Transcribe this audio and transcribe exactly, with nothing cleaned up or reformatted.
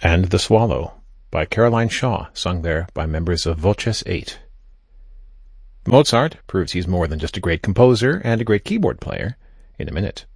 and The Swallow by Caroline Shaw, sung there by members of Voces eight. Mozart proves he's more than just a great composer and a great keyboard player in a minute.